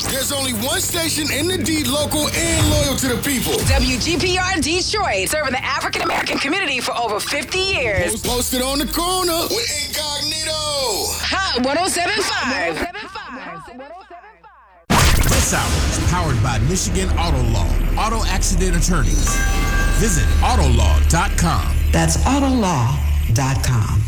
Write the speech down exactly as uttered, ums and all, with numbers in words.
There's only one station in the D, local and loyal to the people. W G P R Detroit, serving the African American community for over fifty years. Posted on the corner with Incognito. Hot one oh seven point five. This hour is powered by Michigan Auto Law, auto accident attorneys. Visit autolaw dot com. That's autolaw dot com.